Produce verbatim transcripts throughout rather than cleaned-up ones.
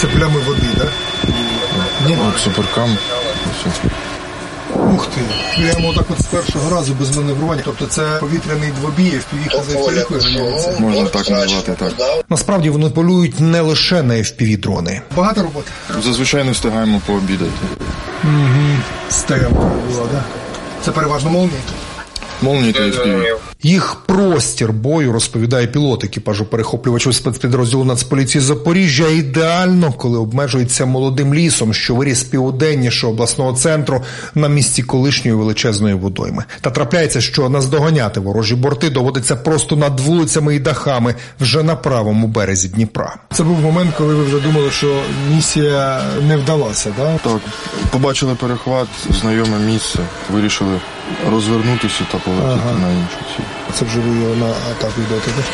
Це плями води, так? Да? Ні? От суперкам. Ух ти, прямо так от з першого разу без маневрування. Тобто це повітряний двобій, еф пі ві за еф пі ві. Можна так назвати, так. Насправді вони полюють не лише на еф пі ві-дрони. Багато роботи? Зазвичай не встигаємо пообідати. Угу. Стега була, так? Це переважно молнії? Молнії та еф пі ві. Їх простір бою, розповідає пілот екіпажу перехоплювачу спецпідрозділу Нацполіції Запоріжжя, ідеально, коли обмежується молодим лісом, що виріс південніше обласного центру на місці колишньої величезної водойми. Та трапляється, що наздоганяти ворожі борти доводиться просто над вулицями і дахами, вже на правому березі Дніпра. Це був момент, коли ви вже думали, що місія не вдалася, так? Так, побачили перехват, знайоме місце, вирішили розвернутися та полетіти ага. на іншу ціль. Це вже ви його на атаку йдете, так?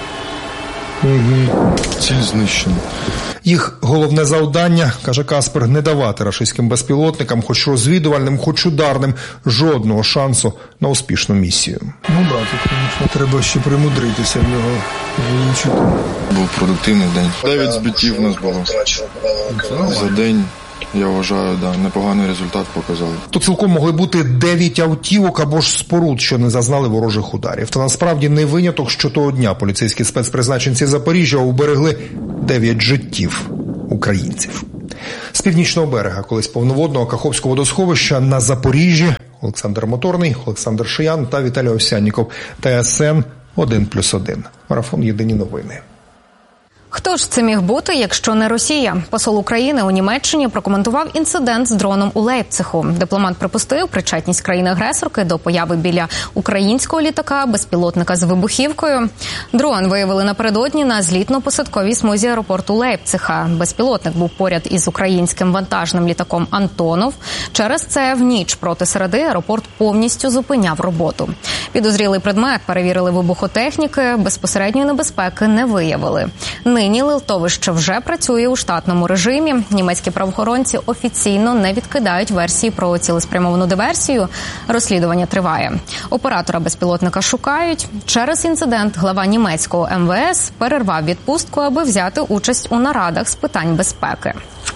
Угу. Це знищено. Їх головне завдання, каже Каспер, не давати рашистським безпілотникам, хоч розвідувальним, хоч ударним, жодного шансу на успішну місію. Ну, брат, звісно, треба ще примудритися в нього винчити. Був продуктивний день. Дев'ять збиттів у нас було за день. Я вважаю, да, непоганий результат показали. То цілком могли бути дев'ять автівок або ж споруд, що не зазнали ворожих ударів. Та насправді не виняток, що того дня поліцейські спецпризначенці Запоріжжя уберегли дев'ять життів українців. З північного берега, колись повноводного Каховського водосховища на Запоріжжі Олександр Моторний, Олександр Шиян та Віталій Овсянніков. ТСН один плюс один. Марафон «Єдині новини». Хто ж це міг бути, якщо не Росія? Посол України у Німеччині прокоментував інцидент з дроном у Лейпцигу. Дипломат припустив причетність країни-агресорки до появи біля українського літака безпілотника з вибухівкою. Дрон виявили напередодні на злітно-посадковій смузі аеропорту Лейпцига. Безпілотник був поряд із українським вантажним літаком «Антонов». Через це в ніч проти середи аеропорт повністю зупиняв роботу. Підозрілий предмет перевірили вибухотехніки, безпосередньої небезпеки не виявили. Нині литовище вже працює у штатному режимі. Німецькі правоохоронці офіційно не відкидають версії про цілеспрямовану диверсію. Розслідування триває. Оператора безпілотника шукають. Через інцидент глава німецького ем ве ес перервав відпустку, аби взяти участь у нарадах з питань безпеки.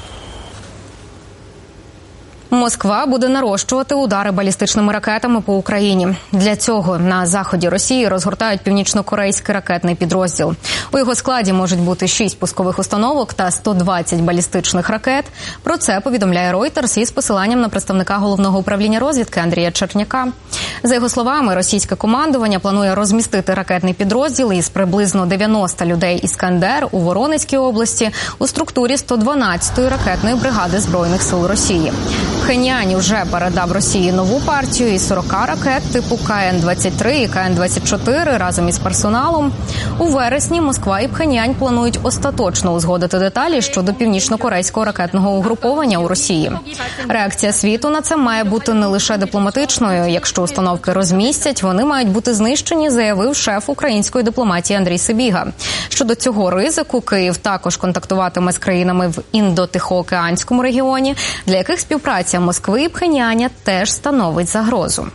Москва буде нарощувати удари балістичними ракетами по Україні. Для цього на заході Росії розгортають північно-корейський ракетний підрозділ. У його складі можуть бути шість пускових установок та сто двадцять балістичних ракет. Про це повідомляє Reuters із посиланням на представника Головного управління розвідки Андрія Черняка. За його словами, російське командування планує розмістити ракетний підрозділ із приблизно дев'яноста людей «Іскандер» у Воронезькій області у структурі сто дванадцятої ракетної бригади Збройних сил Росії. Пхеньян вже передав Росії нову партію із сорока ракет типу ка ен двадцять три і ка ен двадцять чотири разом із персоналом. У вересні Москва і Пхеньян планують остаточно узгодити деталі щодо північно-корейського ракетного угруповання у Росії. Реакція світу на це має бути не лише дипломатичною. Якщо установки розмістять, вони мають бути знищені, заявив шеф української дипломатії Андрій Сибіга. Щодо цього ризику, Київ також контактуватиме з країнами в Індо-Тихоокеанському регіоні, для яких співпраця Москви і Пхеньяна теж становить загрозу.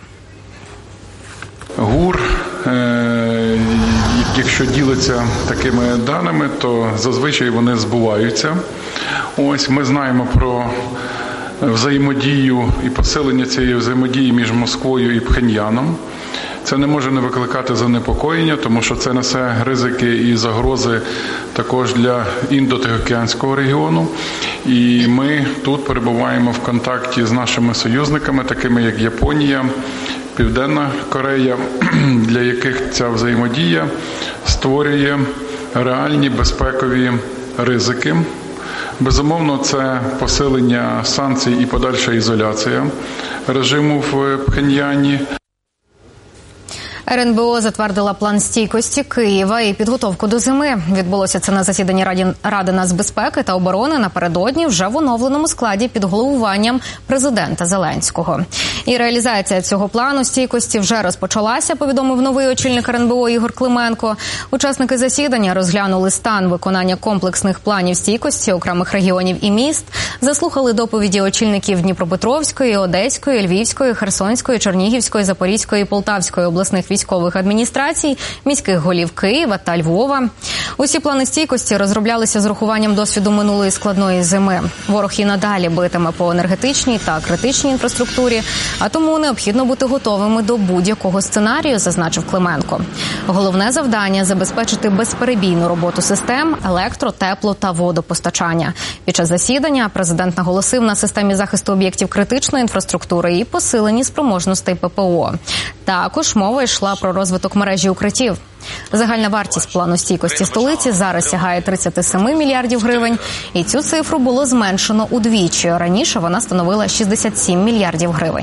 ГУР, е- якщо ділиться такими даними, то зазвичай вони збуваються. Ось ми знаємо про взаємодію і посилення цієї взаємодії між Москвою і Пхеньяном. Це не може не викликати занепокоєння, тому що це несе ризики і загрози також для Індо-Тихоокеанського регіону. І ми тут перебуваємо в контакті з нашими союзниками, такими як Японія, Південна Корея, для яких ця взаємодія створює реальні безпекові ризики. Безумовно, це посилення санкцій і подальша ізоляція режиму в Пхеньяні. ер ен бе о затвердила план стійкості Києва і підготовку до зими. Відбулося це на засіданні Раді, Ради нацбезпеки та оборони напередодні вже в оновленому складі під головуванням президента Зеленського. І реалізація цього плану стійкості вже розпочалася, повідомив новий очільник ер ен бе о Ігор Клименко. Учасники засідання розглянули стан виконання комплексних планів стійкості окремих регіонів і міст, заслухали доповіді очільників Дніпропетровської, Одеської, Львівської, Херсонської, Чернігівської, Запорізької і Полтавської обласних військових військових адміністрацій, міських голів Києва та Львова. Усі плани стійкості розроблялися з урахуванням досвіду минулої складної зими. Ворог і надалі битиме по енергетичній та критичній інфраструктурі, а тому необхідно бути готовими до будь-якого сценарію, зазначив Клименко. Головне завдання – забезпечити безперебійну роботу систем електро, тепло та водопостачання. Під час засідання президент наголосив на системі захисту об'єктів критичної інфраструктури і посиленні спроможностей ППО. Також мова йшла про розвиток мережі укриттів. Загальна вартість плану стійкості столиці зараз сягає тридцять сім мільярдів гривень, і цю цифру було зменшено удвічі. Раніше вона становила шістдесят сім мільярдів гривень.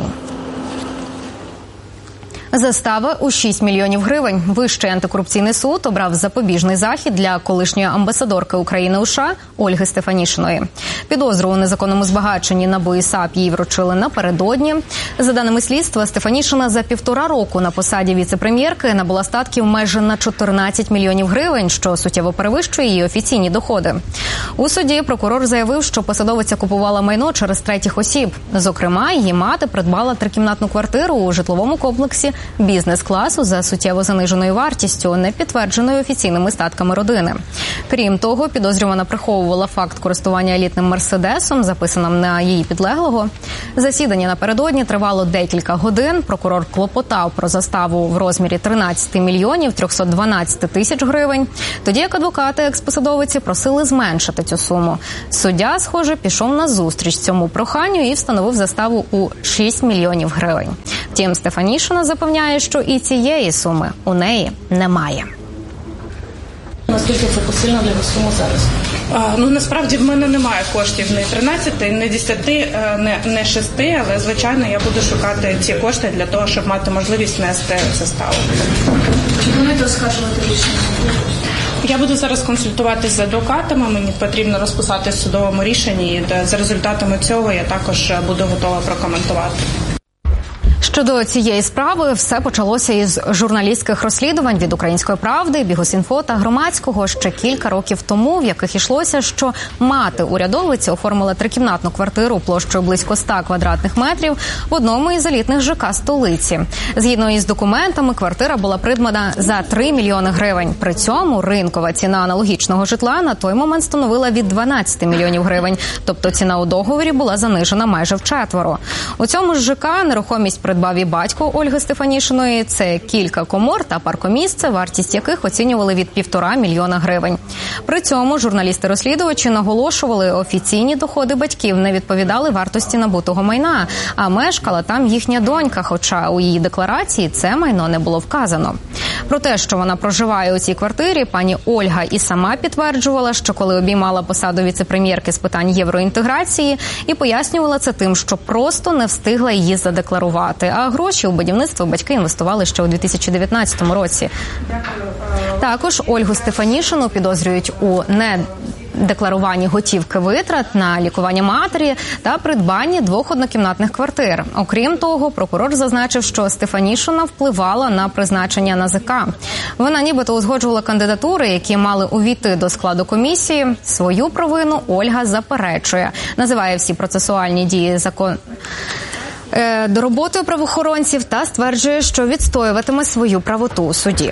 Застава у шість мільйонів гривень. Вищий антикорупційний суд обрав запобіжний захід для колишньої амбасадорки України у США Ольги Стефанішиної. Підозру у незаконному збагаченні НАБУ і САП їй вручили напередодні. За даними слідства, Стефанішина за півтора року на посаді віце-прем'єрки набула статків майже на чотирнадцять мільйонів гривень, що суттєво перевищує її офіційні доходи. У суді прокурор заявив, що посадовиця купувала майно через третіх осіб. Зокрема, її мати придбала трикімнатну квартиру у житловому комплексі бізнес-класу за суттєво заниженою вартістю, не підтвердженою офіційними статками родини. Крім того, підозрювана приховувала факт користування елітним мерседесом, записаним на її підлеглого. Засідання напередодні тривало декілька годин. Прокурор клопотав про заставу в розмірі тринадцять мільйонів триста дванадцять тисяч гривень, тоді як адвокати експосадовиці просили зменшити цю суму. Суддя, схоже, пішов на зустріч цьому проханню і встановив заставу у шість мільйонів гривень. Втім, Стефанішина запевняє, що і цієї суми у неї немає. Наскільки це посильна для вас сума зараз? А, ну, насправді в мене немає коштів не тринадцяти, не десяти, не, не шести, але, звичайно, я буду шукати ці кошти для того, щоб мати можливість нести заставу. Чи плануєте оскаржувати рішення? Я буду зараз консультуватись з адвокатами, мені потрібно розписатись в судовому рішенні, і за результатами цього я також буду готова прокоментувати. Щодо цієї справи, все почалося із журналістських розслідувань від «Української правди», «Бігус.Інфо» та «Громадського» ще кілька років тому, в яких йшлося, що мати урядовиці оформила трикімнатну квартиру площею близько ста квадратних метрів в одному із елітних ЖК столиці. Згідно із документами, квартира була придбана за три мільйони гривень. При цьому ринкова ціна аналогічного житла на той момент становила від дванадцяти мільйонів гривень, тобто ціна у договорі була занижена майже вчетверо. У цьому ж ЖК нерухомість придбав і батько Ольги Стефанішиної. Це кілька комор та паркомісце, вартість яких оцінювали від півтора мільйона гривень. При цьому журналісти-розслідувачі наголошували, офіційні доходи батьків не відповідали вартості набутого майна, а мешкала там їхня донька, хоча у її декларації це майно не було вказано. Про те, що вона проживає у цій квартирі, пані Ольга і сама підтверджувала, що коли обіймала посаду віце-прем'єрки з питань євроінтеграції, і пояснювала це тим, що просто не встигла її задекларувати. А гроші у будівництво батьки інвестували ще у дві тисячі дев'ятнадцятому році. Також Ольгу Стефанішину підозрюють у недекларуванні готівки витрат на лікування матері та придбанні двох однокімнатних квартир. Окрім того, прокурор зазначив, що Стефанішина впливала на призначення НАЗК. Вона нібито узгоджувала кандидатури, які мали увійти до складу комісії. Свою провину Ольга заперечує. Називає всі процесуальні дії закон... до роботи правоохоронців та стверджує, що відстоюватиме свою правоту у суді.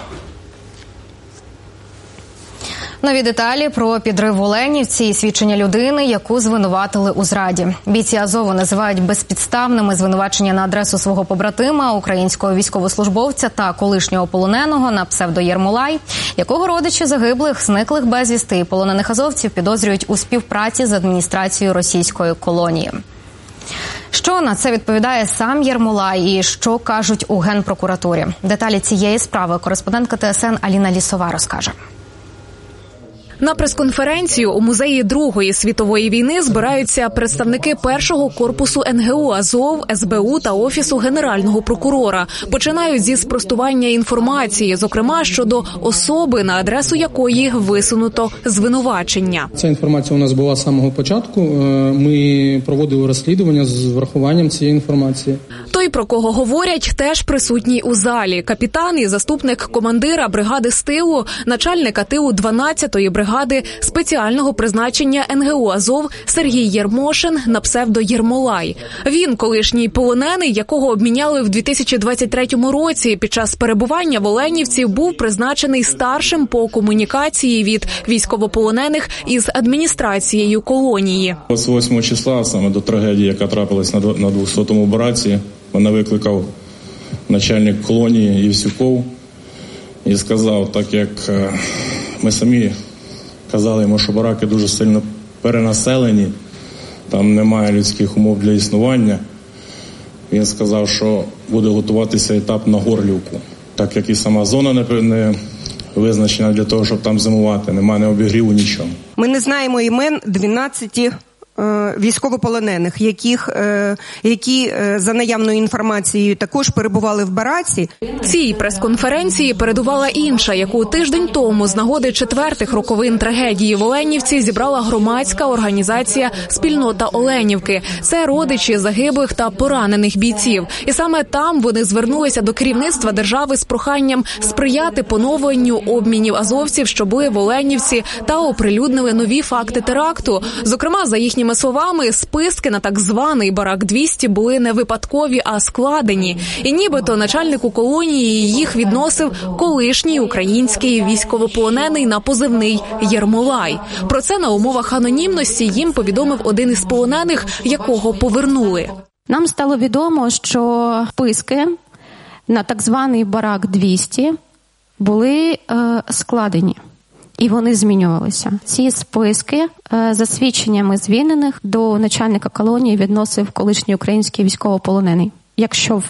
Нові деталі про підрив в Оленівці і свідчення людини, яку звинуватили у зраді. Бійці Азову називають безпідставними звинувачення на адресу свого побратима, українського військовослужбовця та колишнього полоненого на псевдо Єрмолай, якого родичі загиблих, зниклих безвісти і полонених азовців підозрюють у співпраці з адміністрацією російської колонії. Що на це відповідає сам Єрмолай і що кажуть у Генпрокуратурі? Деталі цієї справи кореспондентка Т С Н Аліна Лісова розкаже. На прес-конференцію у музеї Другої світової війни збираються представники першого корпусу Ен Ге У Азов, Ес Бе У та Офісу Генерального прокурора. Починають зі спростування інформації, зокрема щодо особи, на адресу якої висунуто звинувачення. Ця інформація у нас була з самого початку. Ми проводили розслідування з врахуванням цієї інформації. Той, про кого говорять, теж присутній у залі. Капітан і заступник командира бригади з тилу, начальника тилу дванадцятої бригади бригади спеціального призначення ен ге у «Азов» Сергій Єрмошин на псевдо Єрмолай. Він колишній полонений, якого обміняли в дві тисячі двадцять третьому році. Під час перебування в Оленівці був призначений старшим по комунікації від військовополонених із адміністрацією колонії. З восьмого числа, саме до трагедії, яка трапилась на двохсотому бараці, мене викликав начальник колонії Євсюков і сказав, так як ми самі казали йому, що бараки дуже сильно перенаселені, там немає людських умов для існування, він сказав, що буде готуватися етап на Горлівку, так як і сама зона не визначена для того, щоб там зимувати, немає ні обігріву, нічого. Ми не знаємо імен дванадцяти військовополонених, яких, які за наявною інформацією також перебували в бараці. Цій прес-конференції передувала інша, яку тиждень тому з нагоди четвертих роковин трагедії в Оленівці зібрала громадська організація «Спільнота Оленівки». Це родичі загиблих та поранених бійців. І саме там вони звернулися до керівництва держави з проханням сприяти поновленню обмінів азовців, що були в Оленівці, та оприлюднили нові факти теракту. Зокрема, за їхніми словами, списки на так званий барак двісті були не випадкові, а складені. І нібито начальнику колонії їх відносив колишній український військовополонений на позивний Єрмолай. Про це на умовах анонімності їм повідомив один із полонених, якого повернули. Нам стало відомо, що списки на так званий барак двісті були е, складені. І вони змінювалися. Ці списки за свідченнями звільнених до начальника колонії відносив колишній український військовополонений. Якщо